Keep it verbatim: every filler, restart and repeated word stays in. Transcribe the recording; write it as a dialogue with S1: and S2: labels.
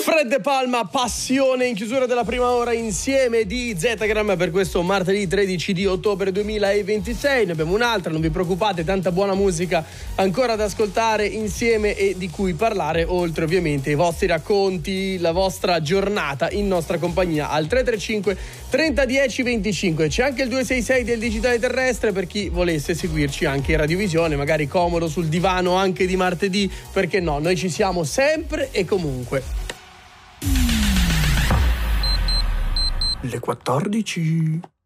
S1: Fred De Palma, Passione, in chiusura della prima ora insieme di Zetagram per questo martedì tredici di ottobre duemilaventisei. Ne abbiamo un'altra, non vi preoccupate, tanta buona musica ancora da ascoltare insieme e di cui parlare, oltre ovviamente i vostri racconti, la vostra giornata in nostra compagnia al tre tre cinque trenta dieci venticinque. C'è anche il due sei sei del digitale terrestre per chi volesse seguirci anche in radiovisione, magari comodo sul divano anche di martedì, perché no, noi ci siamo sempre e comunque. Le quattordici